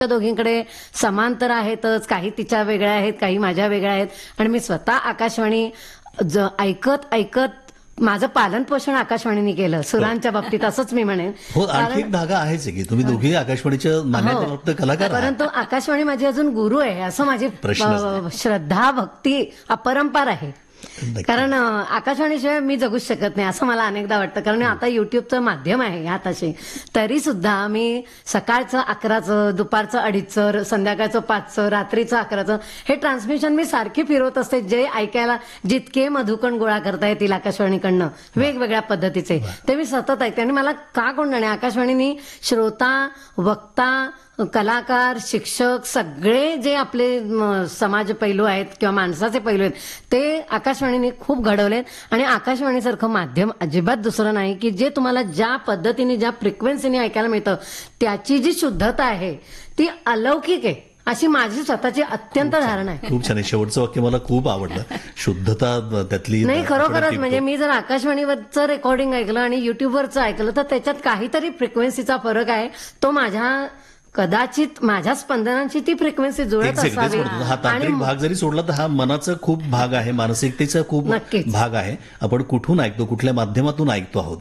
दोघींकडे समांतर आहेतच, काही तिच्या वेगळ्या आहेत, काही माझ्या वेगळ्या आहेत. आणि मी स्वतः आकाशवाणी ऐकत ऐकत माझं पालन पोषण आकाशवाणीने केलं सुरांच्या बाबतीत, असंच मी म्हणेन. हो, आणखी एक धागा आहेच की तुम्ही दोघे आकाशवाणीच्या मान्यता कलाकार आहात. परंतु आकाशवाणी माझी अजून गुरु आहे असं माझी श्रद्धा भक्ती अपरंपार आहे. कारण आकाशवाणीशिवाय मी जगूच शकत नाही असं मला अनेकदा वाटतं. कारण आता युट्यूबचं माध्यम आहे हाताशी, तरी सुद्धा मी सकाळचं 11चं, दुपारचं 2:30चं, संध्याकाळचं 5चं, रात्रीचं 11चं हे ट्रान्समिशन मी सारखी फिरवत असते. जे ऐकायला जितके मधुकण गोळा करता येतील आकाशवाणीकडनं वेगवेगळ्या पद्धतीचे, ते मी सतत ऐकते. आणि मला का कोण नाही, आकाशवाणीनी श्रोता, वक्ता, कलाकार, शिक्षक सगळे जे आपले समाज पैलू आहेत किंवा माणसाचे पैलू आहेत ते आकाशवाणीने खूप घडवलेत. आणि आकाशवाणीसारखं माध्यम अजिबात दुसरं नाही की जे तुम्हाला ज्या पद्धतीने, ज्या फ्रिक्वेन्सीने ऐकायला मिळतं, त्याची जी शुद्धता आहे ती अलौकिक आहे अशी माझी स्वतःची अत्यंत धारणा आहे. खूप छान आहे. शेवटचं वाक्य मला खूप आवडलं, शुद्धता त्यातली. नाही, खरोखरच म्हणजे मी जर आकाशवाणीवरचं रेकॉर्डिंग ऐकलं आणि युट्यूबवरचं ऐकलं तर त्याच्यात काहीतरी फ्रिक्वेन्सीचा फरक आहे. तो कदाचित माझ्या स्पंदनांची ती फ्रिक्वेन्सी जुळत असावी. हा तांत्रिक भाग जरी सोडला तर हा मनाचा खूप भाग आहे, मानसिकतेचा खूप भाग आहे. आपण कुठून ऐकतो, कुठल्या माध्यमातून ऐकतो आहोत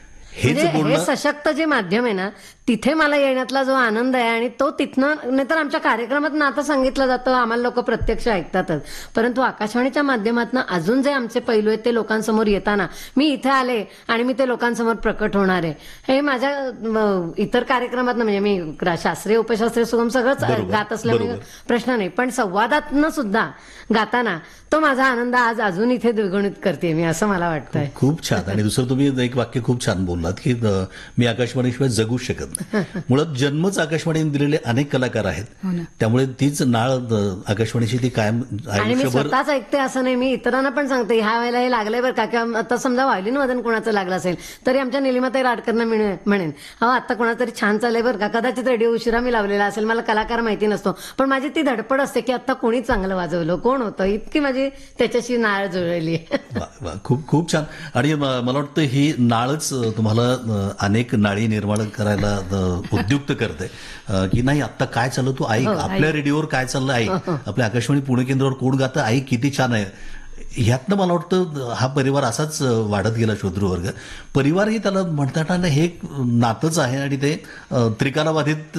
हे सशक्त जे माध्यम आहे ना, तिथे मला येण्यातला जो आनंद आहे आणि तो तिथनं, नाहीतर आमच्या कार्यक्रमात नातं सांगितलं जातं, आम्हाला लोक प्रत्यक्ष ऐकतातच. परंतु आकाशवाणीच्या माध्यमातून अजून जे आमचे पैलू आहेत ते लोकांसमोर येताना मी इथे आले आणि मी ते लोकांसमोर प्रकट होणार आहे. हे माझ्या इतर कार्यक्रमात म्हणजे मी शास्त्रीय, उपशास्त्रीय, सुगम सगळंच गात असल्यामुळे प्रश्न नाही, पण संवादातनं सुद्धा गाताना तो माझा आनंद आज अजून इथे द्विगुणित करते मी, असं मला वाटतंय. खूप छान. आणि दुसरं तुम्ही एक वाक्य खूप छान बोललात की मी आकाशवाणीशिवाय जगू शकत नाही. मुळात जन्मच आकाशवाणीने दिलेले अनेक कलाकार आहेत, त्यामुळे तीच नाळ आकाशवाणीची ती कायम आयुष्यभर. आणि मी स्वतःच ऐकते असं नाही, मी इतरांना पण सांगते ह्या वेळेला हे लागलंय बरं का, किंवा आता समजा व्हायोलिन वादन कोणाचं लागलं असेल तरी आमच्या निलिमाताई राडकरना म्हणेन, अहो आता कोणाचं तरी छान चाललंय बरं का, कदाचित रेडिओ उशिरा मी लावलेला असेल, मला कलाकार माहिती नसतो, पण माझी ती धडपड असते की आता कोणी चांगलं वाजवलं, कोण होतं, इतकी माझी त्याच्याशी नाळ जुळली. खूप खूप छान. आणि मला वाटतं ही नाळच तुम्हाला अनेक नाळी निर्माण करायला उद्युक्त करते की नाही आता काय चाललं तू ऐक, आपल्या रेडिओवर काय चाललं ऐक, आपल्या आकाशवाणी पुणे केंद्रावर कोण गातं ऐक, किती छान आहे. ह्यातनं मला वाटतं हा परिवार असाच वाढत गेला श्रोतृवर्ग. परिवार ही त्याला म्हणतात हे एक नातंच आहे आणि ते त्रिकालाबाधित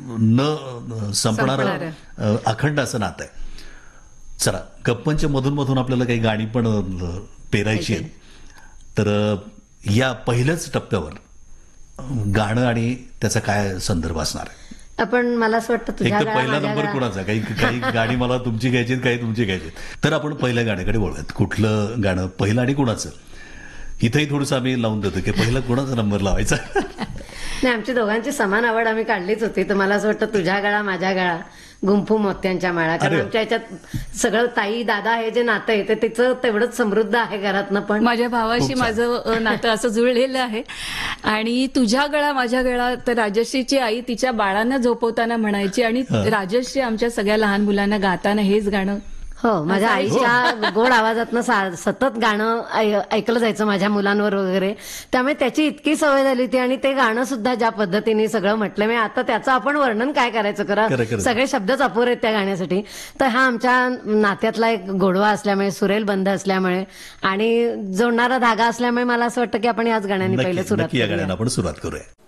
न संपणारं अखंड असं नातं आहे. चला, गप्पांच्या मधून मधून आपल्याला काही गाणी पण पेरायची आहेत. तर या पहिल्याच टप्प्यावर गाणं आणि त्याचा काय संदर्भ असणार आहे? आपण, मला असं वाटतं तुझ्या पहिला नंबर कुणाचा, काही गाणी मला तुमची घ्यायची, काही तुमची घ्यायची. तर आपण पहिल्या गाण्याकडे बोलूयात. कुठलं गाणं पहिलं आणि कुणाचं? इथंही थोडंसं आम्ही लावून देतो की पहिला कुणाचा नंबर लावायचा. नाही, आमची दोघांची समान आवड आम्ही काढलीच होती. तर मला असं वाटतं तुझ्या गळा माझ्या गळा, गुंफू मोत्यांच्या माळा. कारण आमच्या याच्यात सगळं ताई दादा हे जे नातं आहे ते तिचं तेवढंच समृद्ध आहे घरातनं. पण माझ्या भावाशी माझं नातं असं जुळलेलं आहे. आणि तुझ्या गळा माझ्या गळा तर राजश्रीची आई तिच्या बाळांना झोपवताना म्हणायची, आणि राजश्री आमच्या सगळ्या लहान मुलांना गाताना हेच गाणं. हो, माझ्या आईच्या गोड आवाजातनं सतत गाणं ऐकलं जायचं माझ्या मुलांवर वगैरे, त्यामुळे त्याची इतकी सवय झाली होती. आणि ते गाणं सुद्धा ज्या पद्धतीने सगळं म्हटलं मी आता, त्याचं आपण वर्णन काय करायचं, करा सगळे शब्दच अपुरे आहेत त्या गाण्यासाठी. तर हा आमच्या नात्यातला एक गोडवा असल्यामुळे, सुरेल बंध असल्यामुळे आणि जोडणारा धागा असल्यामुळे मला असं वाटतं की आपण याच गाण्याने पहिले सुरुवात करूया.